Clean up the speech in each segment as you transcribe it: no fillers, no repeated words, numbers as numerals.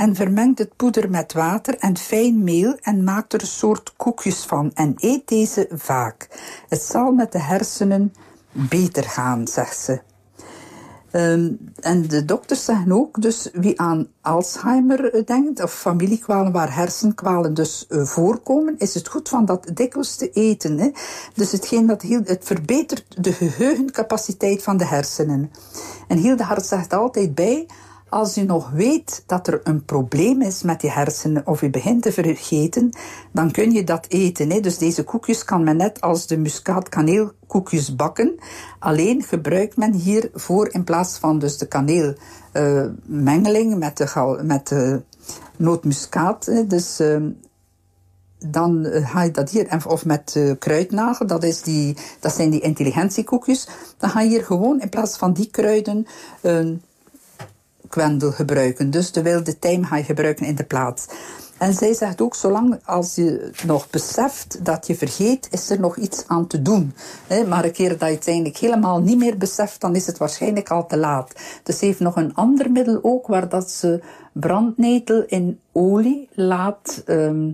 en vermengt het poeder met water en fijn meel en maakt er een soort koekjes van en eet deze vaak. Het zal met de hersenen beter gaan, zegt ze. En de dokters zeggen ook, dus wie aan Alzheimer denkt, of familiekwalen waar hersenkwalen dus voorkomen, is het goed van dat dikwijls te eten. Hè. Dus het verbetert de geheugencapaciteit van de hersenen. En Hildegard zegt altijd bij, als u nog weet dat er een probleem is met je hersenen of u begint te vergeten, dan kun je dat eten. Hè. Dus deze koekjes kan men net als de muskaatkaneelkoekjes bakken. Alleen gebruikt men hiervoor in plaats van dus de kaneelmengeling met de nootmuskaat. Hè. Dus dan ga je dat hier, of met kruidnagel, dat zijn die intelligentiekoekjes. Dan ga je hier gewoon in plaats van die kruiden kwendel gebruiken. Dus de wilde tijm ga je gebruiken in de plaats. En zij zegt ook, zolang als je nog beseft dat je vergeet, is er nog iets aan te doen. Maar een keer dat je het eigenlijk helemaal niet meer beseft, dan is het waarschijnlijk al te laat. Dus ze heeft nog een ander middel ook, waar dat ze brandnetel in olie laat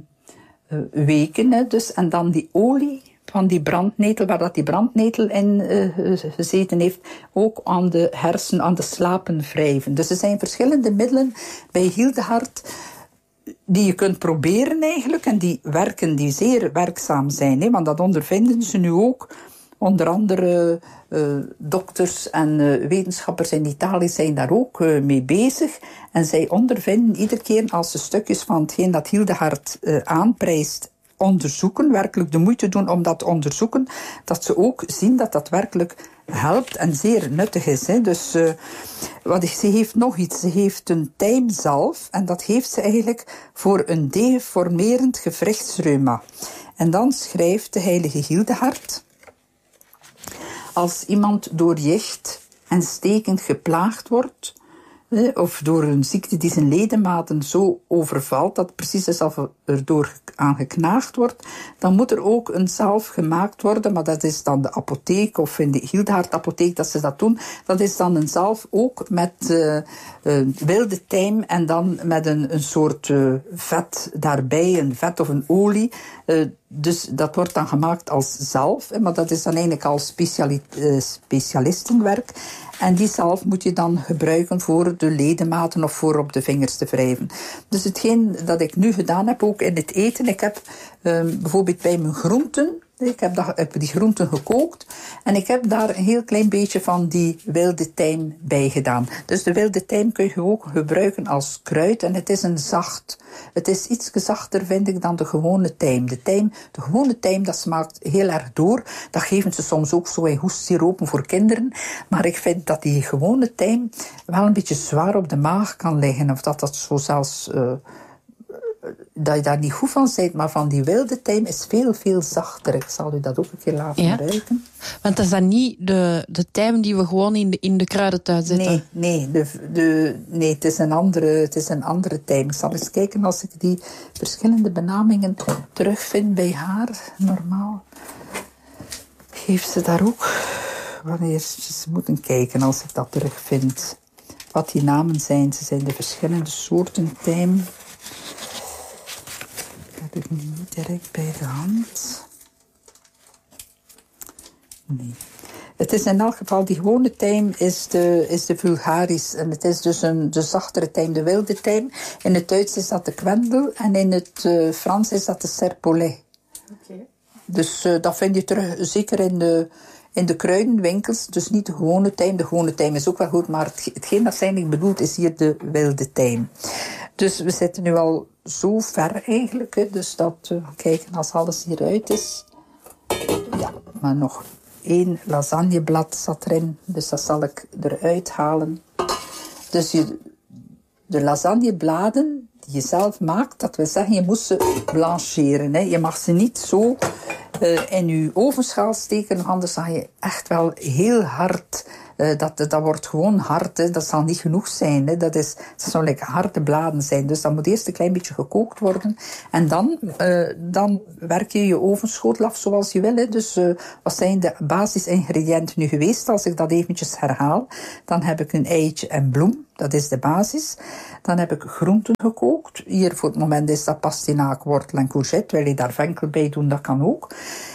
weken. Dus, en dan die olie van die brandnetel, waar dat die brandnetel in gezeten heeft, ook aan de hersen, aan de slapen wrijven. Dus er zijn verschillende middelen bij Hildegard die je kunt proberen eigenlijk en die zeer werkzaam zijn. Hè? Want dat ondervinden ze nu ook. Onder andere dokters en wetenschappers in Italië zijn daar ook mee bezig. En zij ondervinden iedere keer als ze stukjes van hetgeen dat Hildegard aanprijst onderzoeken, werkelijk de moeite doen om dat te onderzoeken, dat ze ook zien dat dat werkelijk helpt en zeer nuttig is. Hè. Dus ze heeft nog iets. Ze heeft een tijmzalf en dat heeft ze eigenlijk voor een deformerend gewrichtsreuma. En dan schrijft de heilige Hildegard: als iemand door jicht en stekend geplaagd wordt, of door een ziekte die zijn ledematen zo overvalt dat het precies is alsof er door aan geknaagd wordt, dan moet er ook een zalf gemaakt worden, maar dat is dan de apotheek of in de Hildegard apotheek dat ze dat doen. Dat is dan een zalf ook met wilde tijm en dan met een soort vet daarbij, een vet of een olie. Dus dat wordt dan gemaakt als zalf, maar dat is dan eigenlijk al specialistenwerk. En die zalf moet je dan gebruiken voor de ledematen of voor op de vingers te wrijven. Dus hetgeen dat ik nu gedaan heb, ook in het eten, ik heb bijvoorbeeld bij mijn groenten, ik heb die groenten gekookt en ik heb daar een heel klein beetje van die wilde tijm bij gedaan. Dus de wilde tijm kun je ook gebruiken als kruid en het is iets zachter, vind ik, dan de gewone tijm. De gewone tijm, dat smaakt heel erg door. Dat geven ze soms ook zo in hoestsiropen voor kinderen. Maar ik vind dat die gewone tijm wel een beetje zwaar op de maag kan liggen. Of dat zo zelfs dat je daar niet goed van bent, maar van die wilde tijm is veel, veel zachter. Ik zal u dat ook een keer laten ruiken. Want dat is dan niet de tijm die we gewoon in de kruidentuin zetten? Nee, het is een andere tijm. Ik zal eens kijken als ik die verschillende benamingen terugvind bij haar. Normaal heeft ze daar ook wanneer ze moeten kijken als ik dat terugvind. Wat die namen zijn. Ze zijn de verschillende soorten tijm. Dat heb ik niet direct bij de hand. Nee. Het is in elk geval, die gewone tijm is de vulgaris. En het is dus de zachtere tijm, de wilde tijm. In het Duits is dat de kwendel. En in het Frans is dat de serpolet. Okay. Dus dat vind je terug, zeker in de kruidenwinkels. Dus niet de gewone tijm. De gewone tijm is ook wel goed. Maar hetgeen dat zijn eigenlijk bedoeld is hier de wilde tijm. Dus we zitten nu al zo ver eigenlijk. Hè, dus dat kijken als alles hieruit is. Ja, maar nog 1 lasagneblad zat erin. Dus dat zal ik eruit halen. Dus de lasagnebladen die je zelf maakt, dat wil zeggen, je moet ze blancheren. Hè. Je mag ze niet zo in je ovenschaal steken, anders ga je echt wel heel hard Dat wordt gewoon hard. Hè. Dat zal niet genoeg zijn. Hè. Dat zou lekker harde bladen zijn. Dus dat moet eerst een klein beetje gekookt worden. En dan werk je je ovenschotel af zoals je wil. Hè. Dus wat zijn de basisingrediënten nu geweest? Als ik dat eventjes herhaal. Dan heb ik een eitje en bloem. Dat is de basis. Dan heb ik groenten gekookt. Hier voor het moment is dat pastinaak, wortel en courgette. Wil je daar venkel bij doen, dat kan ook.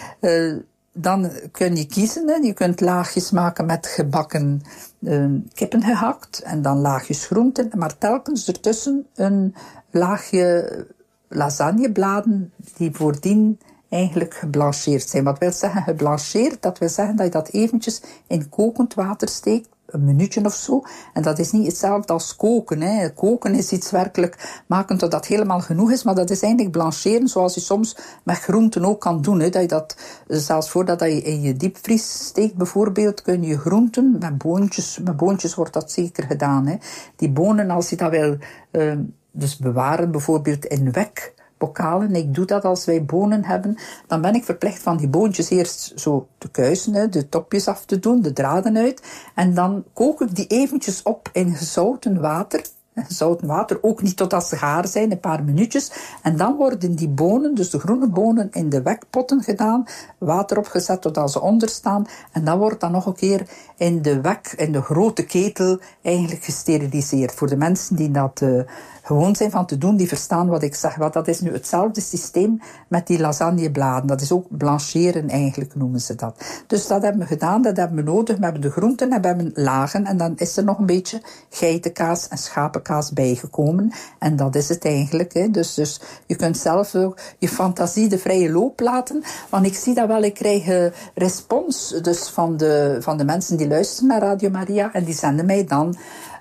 Dan kun je kiezen. Hè. Je kunt laagjes maken met gebakken kippen gehakt. En dan laagjes groenten. Maar telkens ertussen een laagje lasagnebladen die voordien eigenlijk geblancheerd zijn. Wat wil zeggen geblancheerd? Dat wil zeggen dat je dat eventjes in kokend water steekt. Een minuutje of zo. En dat is niet hetzelfde als koken. Hè. Koken is iets werkelijk maken tot dat helemaal genoeg is. Maar dat is eigenlijk blancheren zoals je soms met groenten ook kan doen. Hè. Dat je dat, zelfs voordat je in je diepvries steekt bijvoorbeeld, kun je groenten, met boontjes wordt dat zeker gedaan. Hè. Die bonen, als je dat wil dus bewaren, bijvoorbeeld in wek, bokalen. Ik doe dat als wij bonen hebben. Dan ben ik verplicht van die boontjes eerst zo te kuisen, de topjes af te doen, de draden uit. En dan kook ik die eventjes op in gezouten water. Gezouten water, ook niet totdat ze gaar zijn, een paar minuutjes. En dan worden die bonen, dus de groene bonen, in de wekpotten gedaan. Water opgezet totdat ze onderstaan. En dan wordt dat nog een keer in de wek, in de grote ketel, eigenlijk gesteriliseerd. Voor de mensen die dat gewoon zijn van te doen, die verstaan wat ik zeg. Want dat is nu hetzelfde systeem met die lasagnebladen. Dat is ook blancheren eigenlijk, noemen ze dat. Dus dat hebben we gedaan, dat hebben we nodig. We hebben de groenten en we hebben lagen. En dan is er nog een beetje geitenkaas en schapenkaas bijgekomen. En dat is het eigenlijk. Hè. Dus je kunt zelf ook je fantasie de vrije loop laten. Want ik zie dat wel, ik krijg respons dus van de mensen die luisteren naar Radio Maria. En die zenden mij dan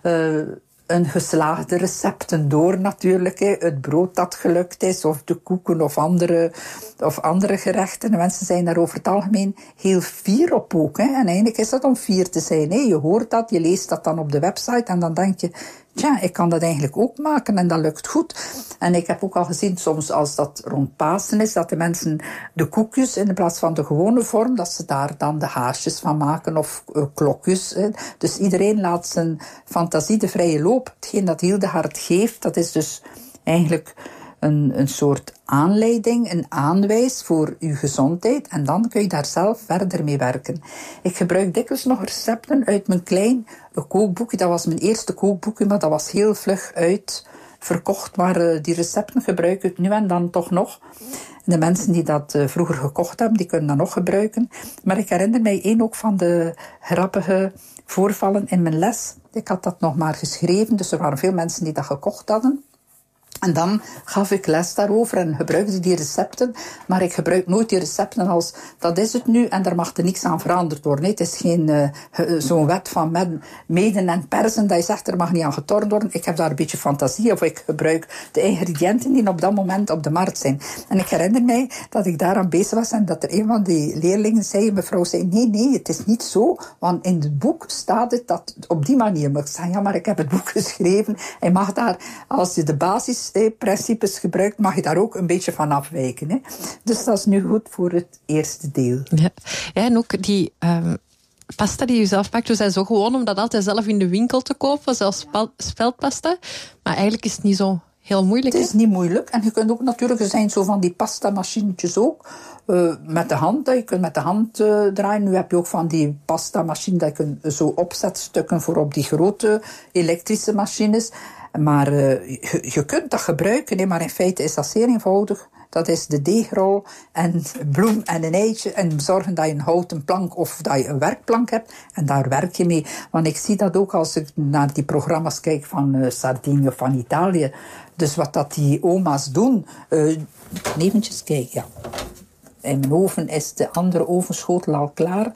een geslaagde recepten door natuurlijk. Hè. Het brood dat gelukt is, of de koeken of andere gerechten. De mensen zijn daar over het algemeen heel fier op ook. Hè. En eigenlijk is dat om fier te zijn. Hè. Je hoort dat, je leest dat dan op de website en dan denk je, tja, ik kan dat eigenlijk ook maken en dat lukt goed. En ik heb ook al gezien, soms als dat rond Pasen is, dat de mensen de koekjes in plaats van de gewone vorm, dat ze daar dan de haasjes van maken of klokjes. Hè. Dus iedereen laat zijn fantasie de vrije loop. Hetgeen dat Hildegard geeft, dat is dus eigenlijk een soort aanleiding, een aanwijs voor uw gezondheid. En dan kun je daar zelf verder mee werken. Ik gebruik dikwijls nog recepten uit mijn klein kookboekje. Dat was mijn eerste kookboekje, maar dat was heel vlug uitverkocht. Maar die recepten gebruik ik nu en dan toch nog. De mensen die dat vroeger gekocht hebben, die kunnen dat nog gebruiken. Maar ik herinner mij één ook van de grappige voorvallen in mijn les. Ik had dat nog maar geschreven, dus er waren veel mensen die dat gekocht hadden. En dan gaf ik les daarover en gebruikte die recepten. Maar ik gebruik nooit die recepten als, dat is het nu en daar mag er niks aan veranderd worden. Het is geen zo'n wet van meden en persen dat je zegt er mag niet aan getornd worden. Ik heb daar een beetje fantasie of ik gebruik de ingrediënten die op dat moment op de markt zijn. En ik herinner mij dat ik daaraan bezig was en dat er een van die leerlingen zei, mevrouw zei, nee, het is niet zo, want in het boek staat het dat op die manier. Maar ik zei, ja, maar ik heb het boek geschreven. Je mag daar, als je de basisprincipes gebruikt, mag je daar ook een beetje van afwijken. Hè. Dus dat is nu goed voor het eerste deel. Ja, en ook die pasta die je zelf maakt, we zijn zo gewoon om dat altijd zelf in de winkel te kopen, zelfs speldpasta. Maar eigenlijk is het niet zo heel moeilijk. Het is niet moeilijk. En je kunt ook natuurlijk, er zijn zo van die pastamachinetjes ook, met de hand. Je kunt met de hand draaien. Nu heb je ook van die pastamachine dat je kunt zo opzetstukken voor op die grote elektrische machines. Maar je kunt dat gebruiken, nee, maar in feite is dat zeer eenvoudig. Dat is de deegrol en bloem en een eitje en zorgen dat je een houten plank of dat je een werkplank hebt en daar werk je mee. Want ik zie dat ook als ik naar die programma's kijk van Sardinië of van Italië. Dus wat dat die oma's doen, eventjes kijken, ja. In mijn oven is de andere ovenschotel al klaar.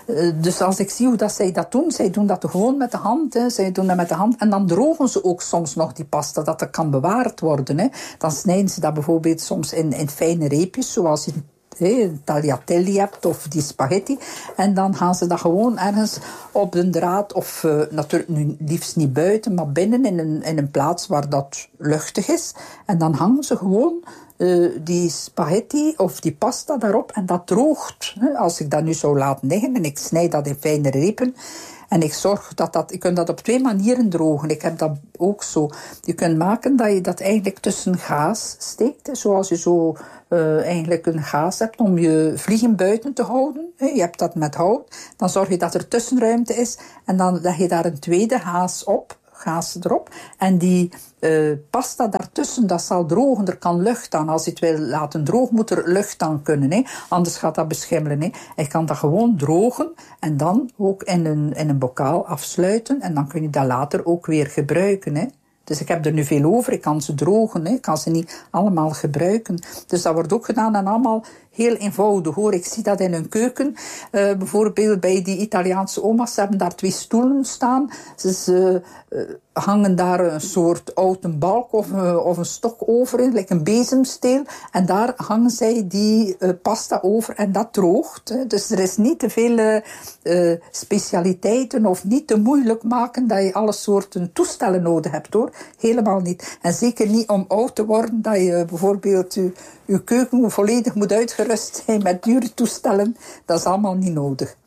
Dus als ik zie hoe dat zij doen dat gewoon met de hand. Hè. Zij doen dat met de hand. En dan drogen ze ook soms nog die pasta, dat er kan bewaard worden. Hè. Dan snijden ze dat bijvoorbeeld soms in fijne reepjes, zoals je tagliatelle hebt of die spaghetti. En dan gaan ze dat gewoon ergens op de draad, of natuurlijk nu liefst niet buiten, maar binnen in een plaats waar dat luchtig is. En dan hangen ze gewoon die spaghetti of die pasta daarop en dat droogt. Als ik dat nu zou laten liggen en ik snijd dat in fijne repen En ik zorg je kunt dat op 2 manieren drogen. Ik heb dat ook zo. Je kunt maken dat je dat eigenlijk tussen gaas steekt. Zoals je zo eigenlijk een gaas hebt om je vliegen buiten te houden. Je hebt dat met hout. Dan zorg je dat er tussenruimte is. En dan leg je daar een tweede gaas erop. En die pasta daartussen, dat zal drogen. Er kan lucht aan. Als je het wil laten drogen, moet er lucht aan kunnen. Hè. Anders gaat dat beschimmelen. Hè. Je kan dat gewoon drogen en dan ook in een bokaal afsluiten. En dan kun je dat later ook weer gebruiken. Hè. Dus ik heb er nu veel over. Ik kan ze drogen. Hè. Ik kan ze niet allemaal gebruiken. Dus dat wordt ook gedaan en allemaal heel eenvoudig, hoor. Ik zie dat in hun keuken. Bijvoorbeeld bij die Italiaanse oma's. Ze hebben daar 2 stoelen staan. Ze hangen daar een soort houten balk of een stok over in, like een bezemsteel. En daar hangen zij die pasta over en dat droogt. Hè. Dus er is niet te veel specialiteiten of niet te moeilijk maken dat je alle soorten toestellen nodig hebt, hoor. Helemaal niet. En zeker niet om oud te worden, dat je bijvoorbeeld je keuken volledig moet uitgerust zijn met dure toestellen. Dat is allemaal niet nodig.